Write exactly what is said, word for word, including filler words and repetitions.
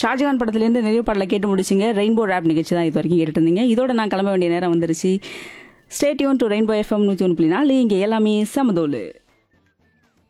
ஷாஜகான் படத்துலேருந்து நிறைய பாடலை கேட்டு முடிச்சிங்க. ரெயின்போ ரேப் நிகழ்ச்சி தான் இது வரைக்கும் கேட்டுட்டு இருந்தீங்க. இதோட நான் கிளம்ப வேண்டிய நேரம் வந்துருச்சு. Stay tune to rainbow FM நூற்றி ஒன்று புள்ளி நாலு. இங்கே எல்லாமே சமதோலு.